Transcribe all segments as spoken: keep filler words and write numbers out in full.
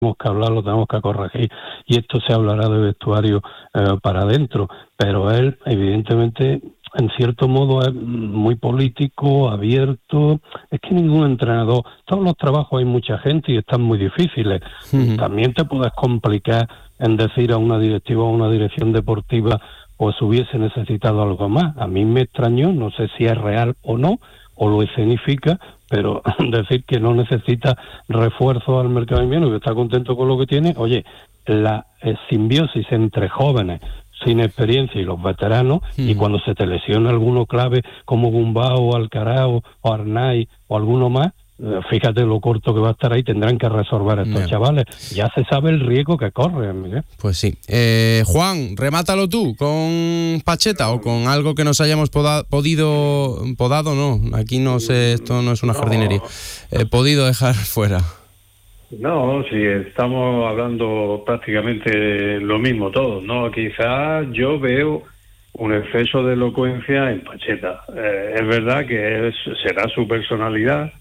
tenemos que hablar, lo tenemos que corregir, y esto se hablará de vestuario eh, para adentro, pero él evidentemente en cierto modo es muy político, abierto. Es que ningún entrenador, todos los trabajos hay mucha gente y están muy difíciles. Uh-huh. También te puedes complicar en decir a una directiva o a una dirección deportiva, pues hubiese necesitado algo más. A mí me extrañó, no sé si es real o no, o lo escenifica, pero decir que no necesita refuerzo al mercado de invierno, que está contento con lo que tiene. Oye, la eh, simbiosis entre jóvenes sin experiencia y los veteranos, mm. y cuando se te lesiona alguno clave como Gumbau o Alcaraz o, o Arnaiz o alguno más, eh, fíjate lo corto que va a estar ahí, tendrán que resolver estos yeah. chavales. Ya se sabe el riesgo que corren, Miguel. Pues sí. Eh, Juan, remátalo tú con Pacheta o con algo que nos hayamos poda- podido, podado, no, aquí no sé, esto no es una jardinería, eh, podido dejar fuera. No, sí, estamos hablando prácticamente lo mismo todos, ¿no? Quizás yo veo un exceso de elocuencia en Pacheta. Eh, es verdad que es, será su personalidad,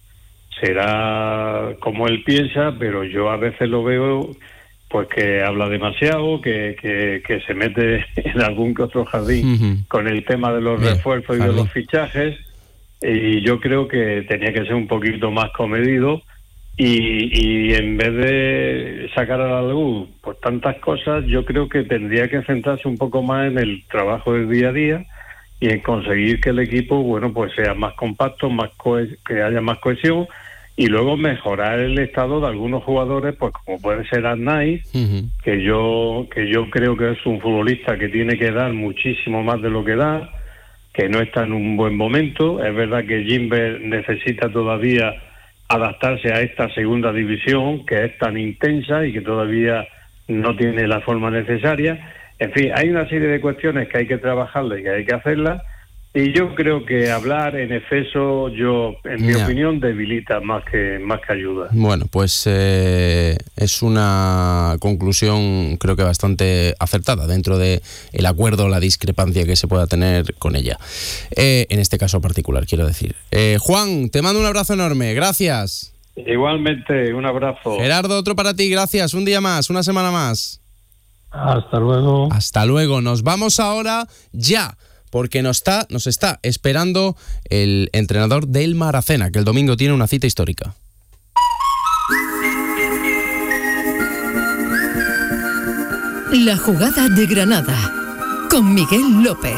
será como él piensa, pero yo a veces lo veo pues que habla demasiado, que, que, que se mete en algún que otro jardín uh-huh. con el tema de los Bien, refuerzos y jardín. de los fichajes, y yo creo que tenía que ser un poquito más comedido. Y, y en vez de sacar a la luz pues tantas cosas, yo creo que tendría que centrarse un poco más en el trabajo del día a día y en conseguir que el equipo, bueno, pues sea más compacto, más cohe- que haya más cohesión, y luego mejorar el estado de algunos jugadores, pues como puede ser Arnaiz, uh-huh. que yo que yo creo que es un futbolista que tiene que dar muchísimo más de lo que da, que no está en un buen momento. Es verdad que Gimber necesita todavía adaptarse a esta segunda división que es tan intensa y que todavía no tiene la forma necesaria. En fin, hay una serie de cuestiones que hay que trabajarlas y que hay que hacerlas, y yo creo que hablar en exceso, yo, en mi yeah. opinión, debilita más que más que ayuda. Bueno, pues eh, es una conclusión creo que bastante acertada dentro de el acuerdo, la discrepancia que se pueda tener con ella. Eh, en este caso particular, quiero decir. Eh, Juan, te mando un abrazo enorme, gracias. Igualmente, un abrazo. Gerardo, otro para ti, gracias. Un día más, una semana más. Hasta luego. Hasta luego. Nos vamos ahora ya, porque nos está, nos está esperando el entrenador del Maracena, que el domingo tiene una cita histórica. La jugada de Granada, con Miguel López.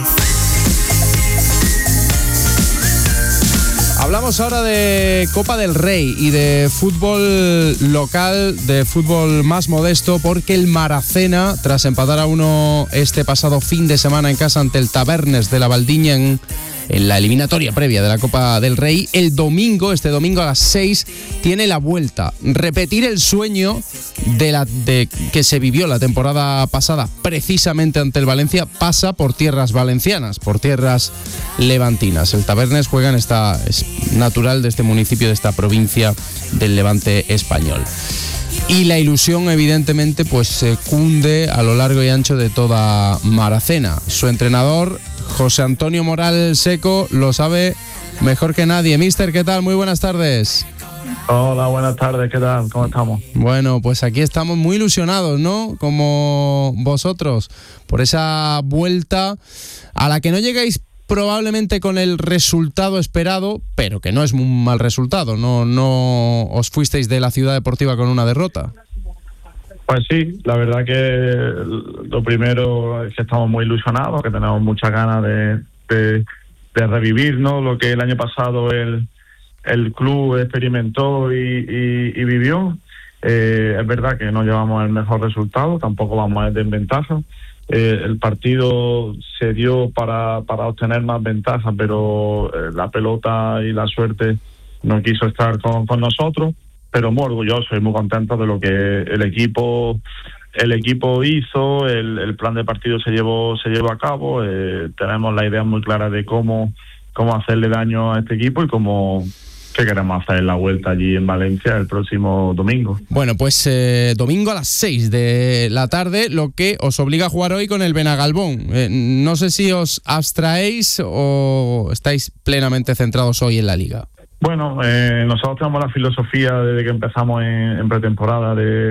Hablamos ahora de Copa del Rey y de fútbol local, de fútbol más modesto, porque el Maracena, tras empatar a uno este pasado fin de semana en casa ante el Tabernes de la Valdiña en, en la eliminatoria previa de la Copa del Rey, el domingo, este domingo a las seis, tiene la vuelta. Repetir el sueño de la de que se vivió la temporada pasada, precisamente ante el Valencia, pasa por tierras valencianas, por tierras levantinas. El Tabernes juega en esta, es natural de este municipio, de esta provincia del Levante español. Y la ilusión, evidentemente, pues se cunde a lo largo y ancho de toda Maracena. Su entrenador, José Antonio Moral Seco, lo sabe mejor que nadie. Mister, ¿qué tal? Muy buenas tardes. Hola, buenas tardes, ¿qué tal? ¿Cómo estamos? Bueno, pues aquí estamos muy ilusionados, ¿no? Como vosotros, por esa vuelta a la que no llegáis probablemente con el resultado esperado, pero que no es un mal resultado. No, no os fuisteis de la Ciudad Deportiva con una derrota. Pues sí, la verdad que lo primero es que estamos muy ilusionados, que tenemos muchas ganas de, de, de revivir, ¿no?, lo que el año pasado el, el club experimentó y, y, y vivió. Eh, es verdad que no llevamos el mejor resultado, tampoco vamos a ir en ventaja. Eh, el partido se dio para, para obtener más ventajas, pero eh, la pelota y la suerte no quiso estar con, con nosotros. Pero muy orgulloso y muy contento de lo que el equipo el equipo hizo, el, el plan de partido se llevó se llevó a cabo. Eh, tenemos la idea muy clara de cómo cómo hacerle daño a este equipo y cómo qué queremos hacer en la vuelta allí en Valencia el próximo domingo. Bueno, pues eh, domingo a las seis de la tarde, lo que os obliga a jugar hoy con el Benagalbón. Eh, no sé si os abstraéis o estáis plenamente centrados hoy en la Liga. Bueno, eh, nosotros tenemos la filosofía desde que empezamos en, en pretemporada de,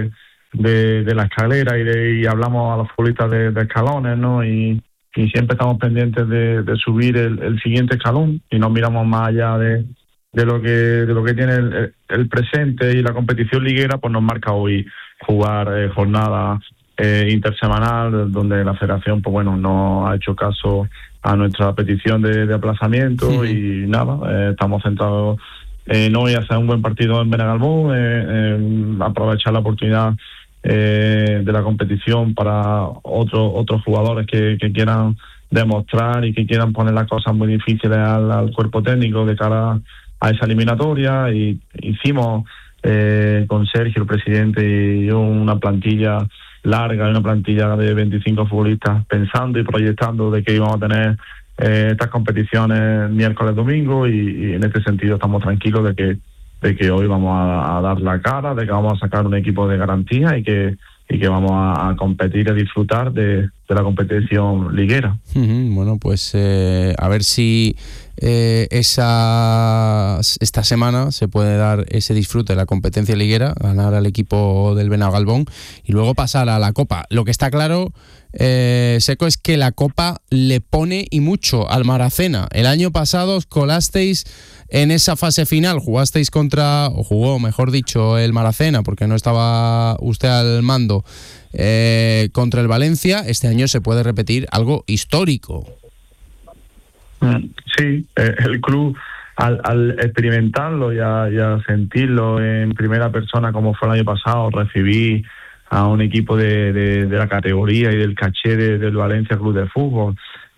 de, de la escalera y, de, y hablamos a los futbolistas de, de escalones, ¿no? Y, y siempre estamos pendientes de, de subir el, el siguiente escalón y no miramos más allá de, de lo que de lo que tiene el, el presente, y la competición liguera pues nos marca hoy jugar eh, jornada eh, intersemanal, donde la federación pues bueno no ha hecho caso a nuestra petición de, de aplazamiento. Sí. Y nada, eh, estamos centrados en hoy hacer un buen partido en Benagalbón, eh, en aprovechar la oportunidad eh, de la competición para otros otros jugadores que, que quieran demostrar y que quieran poner las cosas muy difíciles al, al cuerpo técnico de cara a esa eliminatoria. Y hicimos eh, con Sergio, el presidente, y yo una plantilla larga, una plantilla de veinticinco futbolistas, pensando y proyectando de que íbamos a tener eh, estas competiciones miércoles, domingo, y, y en este sentido estamos tranquilos de que de que hoy vamos a, a dar la cara, de que vamos a sacar un equipo de garantía y que y que vamos a, a competir y a disfrutar de, de la competición liguera. Uh-huh. Bueno, pues eh, a ver si eh, esa esta semana se puede dar ese disfrute de la competencia liguera, ganar al equipo del Benagalbón y luego pasar a la Copa. Lo que está claro, eh, Seco, es que la Copa le pone y mucho al Maracena. El año pasado os colasteis en esa fase final, jugasteis contra, o jugó, mejor dicho, el Maracena, porque no estaba usted al mando, eh, contra el Valencia. Este año se puede repetir algo histórico. Sí, eh, el club, al, al experimentarlo y a, y a sentirlo en primera persona, como fue el año pasado, recibí a un equipo de, de, de la categoría y del caché de, del Valencia Club de Fútbol.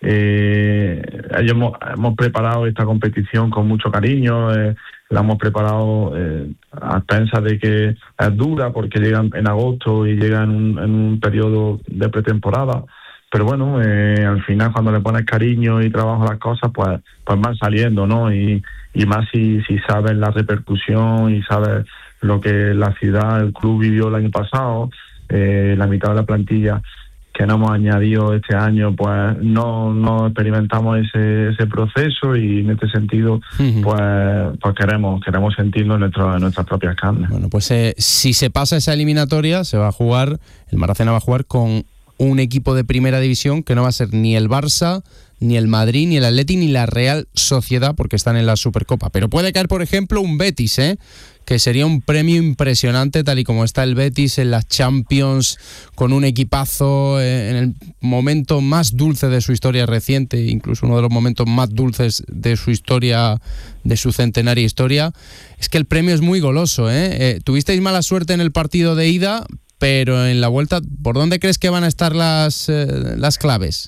Eh, hemos, hemos preparado esta competición con mucho cariño, eh, la hemos preparado eh, a expensas de que es dura porque llegan en agosto y llegan en un, en un periodo de pretemporada, pero bueno, eh, al final cuando le pones cariño y trabajo a las cosas, pues pues van saliendo, ¿no? Y, y más si, si sabes la repercusión y sabes lo que la ciudad, el club vivió el año pasado, eh, la mitad de la plantilla que no hemos añadido este año, pues no no experimentamos ese ese proceso, y en este sentido uh-huh. pues pues queremos queremos sentirlo en, nuestro, en nuestras propias carnes. Bueno, pues eh, si se pasa esa eliminatoria, se va a jugar, el Maracena va a jugar con un equipo de primera división que no va a ser ni el Barça, ni el Madrid, ni el Atleti, ni la Real Sociedad, porque están en la Supercopa. Pero puede caer, por ejemplo, un Betis, ¿eh? que sería un premio impresionante, tal y como está el Betis en las Champions, con un equipazo eh, en el momento más dulce de su historia reciente, incluso uno de los momentos más dulces de su historia, de su centenaria historia. Es que el premio es muy goloso, ¿eh? eh tuvisteis mala suerte en el partido de ida, pero en la vuelta, ¿por dónde crees que van a estar las, eh, las claves?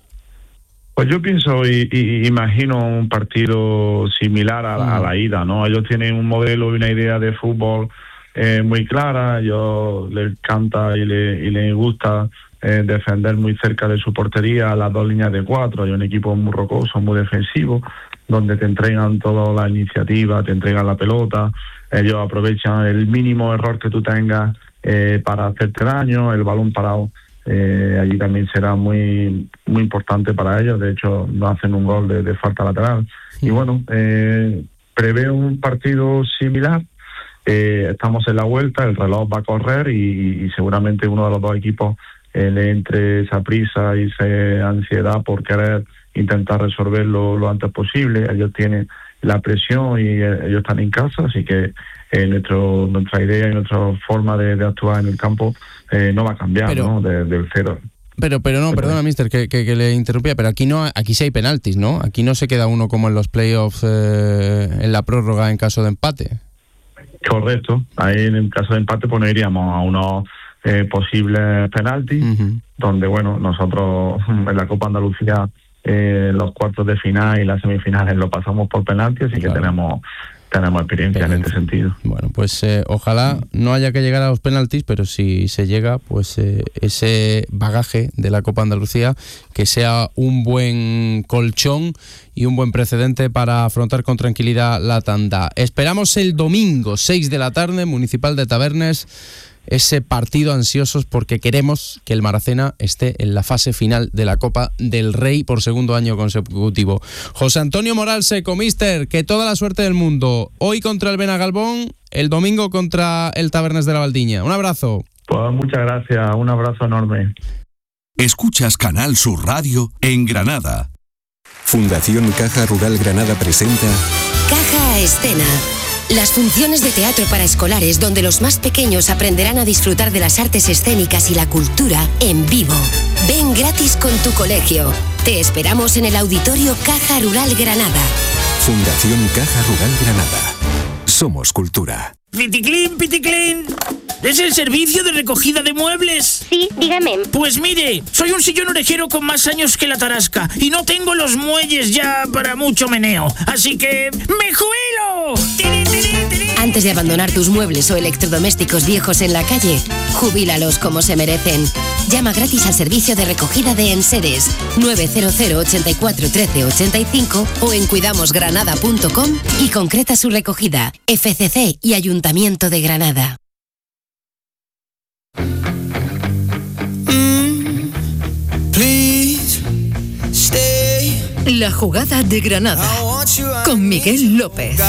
Pues yo pienso y, y imagino un partido similar a, mm. a la ida, ¿no? Ellos tienen un modelo y una idea de fútbol eh, muy clara. A ellos les encanta y les y le gusta eh, defender muy cerca de su portería las dos líneas de cuatro. Hay un equipo muy rocoso, muy defensivo, donde te entregan toda la iniciativa, te entregan la pelota. Ellos aprovechan el mínimo error que tú tengas eh, para hacerte daño, el balón parado. Eh, allí también será muy muy importante para ellos. De hecho, no hacen un gol de, de falta lateral. Sí. Y bueno, eh, prevé un partido similar. Eh, estamos en la vuelta, el reloj va a correr y, y seguramente uno de los dos equipos eh, le entre esa prisa y esa ansiedad por querer intentar resolverlo lo antes posible. Ellos tienen la presión y eh, ellos están en casa, así que eh, nuestro nuestra idea y nuestra forma de, de actuar en el campo eh, no va a cambiar, pero, ¿no? De, del cero. Pero, pero no, perdona, mister, que, que, que le interrumpía, pero aquí no, aquí sí hay penaltis, ¿no? Aquí no se queda uno como en los playoffs eh, en la prórroga en caso de empate. Correcto. Ahí en el caso de empate pues nos iríamos a unos eh, posibles penaltis, uh-huh. donde, bueno, nosotros en la Copa Andalucía eh, los cuartos de final y las semifinales lo pasamos por penaltis, así claro. que tenemos... tenemos experiencia Penalti. en este sentido. Bueno, pues eh, ojalá no haya que llegar a los penaltis, pero si se llega, pues eh, ese bagaje de la Copa Andalucía, que sea un buen colchón y un buen precedente para afrontar con tranquilidad la tanda. Esperamos el domingo, seis de la tarde, Municipal de Tabernes, ese partido ansiosos porque queremos que el Maracena esté en la fase final de la Copa del Rey por segundo año consecutivo. José Antonio Moral Seco, mister, que toda la suerte del mundo. Hoy contra el Benagalbón, el domingo contra el Tabernes de la Valdiña. Un abrazo. Pues muchas gracias, un abrazo enorme. Escuchas Canal Sur Radio en Granada. Fundación Caja Rural Granada presenta Caja a Escena. Las funciones de teatro para escolares donde los más pequeños aprenderán a disfrutar de las artes escénicas y la cultura en vivo. Ven gratis con tu colegio. Te esperamos en el Auditorio Caja Rural Granada. Fundación Caja Rural Granada. Somos cultura. Piticlin, Piticlin. ¿Es el servicio de recogida de muebles? Sí, dígame. Pues mire, soy un sillón orejero con más años que la tarasca y no tengo los muelles ya para mucho meneo, así que ¡me jubilo! ¡Tiri, tiri, tiri! Antes de abandonar tus muebles o electrodomésticos viejos en la calle, jubílalos como se merecen. Llama gratis al servicio de recogida de enseres nueve cero cero, ochenta y cuatro, trece, ochenta y cinco o en cuidamos granada punto com y concreta su recogida. F C C y Ayuntamiento de Granada. La jugada de Granada con Miguel López.